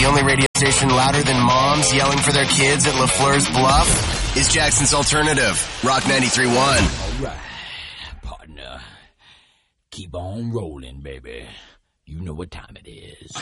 The only radio station louder than moms yelling for their kids at LaFleur's Bluff is Jackson's Alternative, Rock 93.1. All right, partner. Keep on rolling, baby. You know what time it is.